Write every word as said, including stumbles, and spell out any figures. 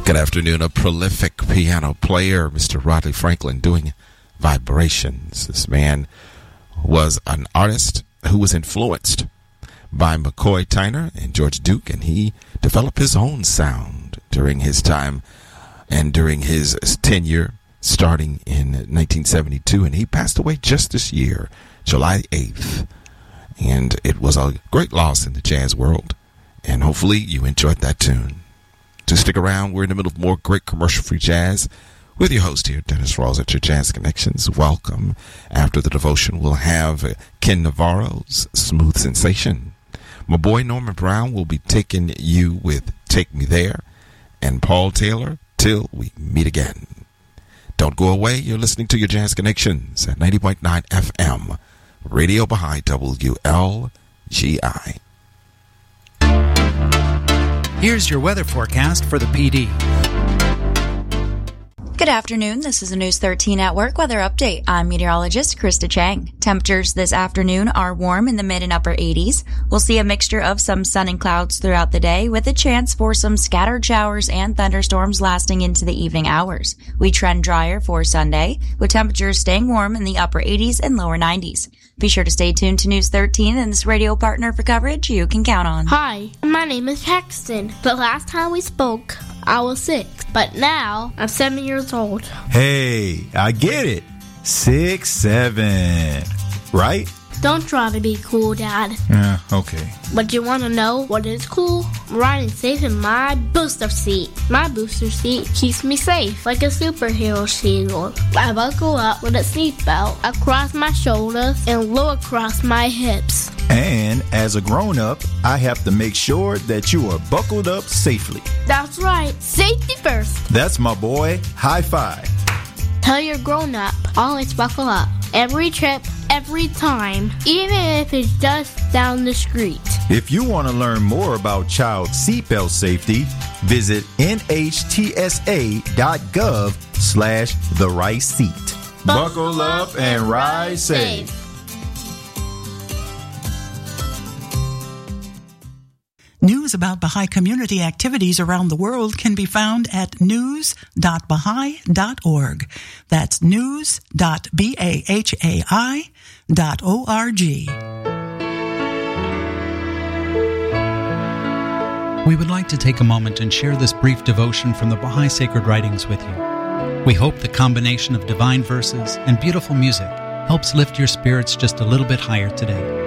Good afternoon. A prolific piano player, Mister Rodley Franklin, doing vibrations. This man was an artist who was influenced by McCoy Tyner and George Duke, and he developed his own sound during his time and during his tenure starting in nineteen seventy-two, and he passed away just this year, July eighth. And it was a great loss in the jazz world, and hopefully you enjoyed that tune. To stick around, we're in the middle of more great commercial-free jazz with your host here, Dennis Rawls at your Jazz Connections. Welcome. After the devotion, we'll have Ken Navarro's Smooth Sensation. My boy Norman Brown will be taking you with Take Me There, and Paul Taylor, Till We Meet Again. Don't go away. You're listening to your Jazz Connections at ninety point nine F M, Radio Baha'i, W L G I. Here's your weather forecast for the P D. Good afternoon. This is a News thirteen at Work weather update. I'm meteorologist Krista Chang. Temperatures this afternoon are warm in the mid and upper eighties. We'll see a mixture of some sun and clouds throughout the day with a chance for some scattered showers and thunderstorms lasting into the evening hours. We trend drier for Sunday with temperatures staying warm in the upper eighties and lower nineties. Be sure to stay tuned to News thirteen and this radio partner for coverage you can count on. Hi, my name is Paxton. The last time we spoke, I was six, but now I'm seven years old. Hey, I get it. Six, seven, right? Don't try to be cool, Dad. Yeah, okay. But you want to know what is cool? I'm riding safe in my booster seat. My booster seat keeps me safe, like a superhero shield. I buckle up with a seatbelt across my shoulders and low across my hips. And as a grown-up, I have to make sure that you are buckled up safely. That's right. Safety first. That's my boy. High five. Tell your grown-up, always buckle up. Every trip, every time, even if it's just down the street. If you want to learn more about child seatbelt safety, visit N H T S A dot gov slash the right seat. Buckle up and ride safe. News about Baha'i community activities around the world can be found at news dot baha'i dot org. That's news dot bahai dot org. We would like to take a moment and share this brief devotion from the Baha'i Sacred Writings with you. We hope the combination of divine verses and beautiful music helps lift your spirits just a little bit higher today.